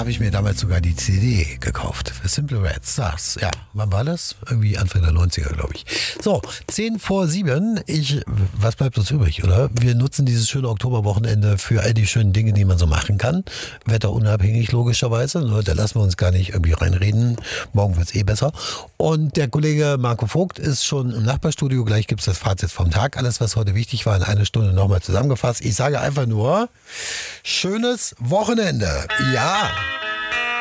habe ich mir damals sogar die CD gekauft. Für Simple Red Stars. Ja, wann war das? Irgendwie Anfang der 90er, glaube ich. So, 10 vor 7. Was bleibt uns übrig, oder? Wir nutzen dieses schöne Oktoberwochenende für all die schönen Dinge, die man so machen kann. Wetterunabhängig logischerweise. Da lassen wir uns gar nicht irgendwie reinreden. Morgen wird es eh besser. Und der Kollege Marco Vogt ist schon im Nachbarstudio. Gleich gibt es das Fazit vom Tag. Alles, was heute wichtig war, in einer Stunde nochmal zusammengefasst. Ich sage einfach nur, schönes Wochenende. Ja.